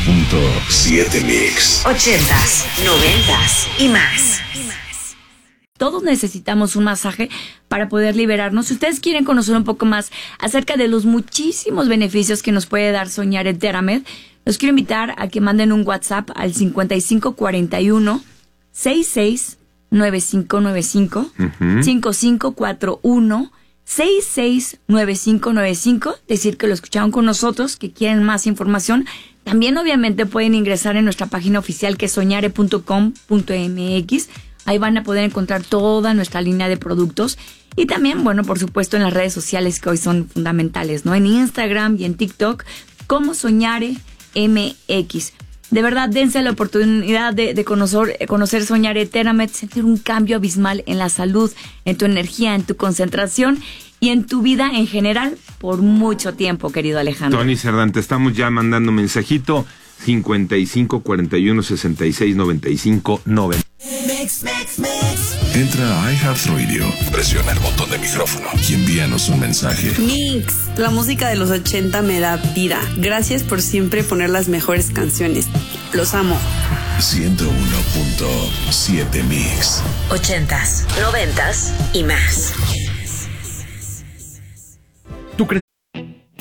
101.7 Mix. 80s, 90s y más. Todos necesitamos un masaje para poder liberarnos. Si ustedes quieren conocer un poco más acerca de los muchísimos beneficios que nos puede dar Soñare Theramed, los quiero invitar a que manden un WhatsApp al 5541 669595 5541 669595, decir que lo escucharon con nosotros, que quieren más información. También obviamente pueden ingresar en nuestra página oficial, que es soñare.com.mx. Ahí van a poder encontrar toda nuestra línea de productos. Y también, bueno, por supuesto, en las redes sociales que hoy son fundamentales, ¿no? En Instagram y en TikTok, como Soñare MX. De verdad, dense la oportunidad de conocer Soñare Theramed, sentir un cambio abismal en la salud, en tu energía, en tu concentración y en tu vida en general por mucho tiempo, querido Alejandro. Tony Cerdán, te estamos ya mandando un mensajito. 55 41 66 95 90. Entra a iHeartRadio, presiona el botón de micrófono y envíanos un mensaje. Mix, la música de los 80 me da vida. Gracias por siempre poner las mejores canciones. Los amo. 101.7 Mix. 80s, 90s y más.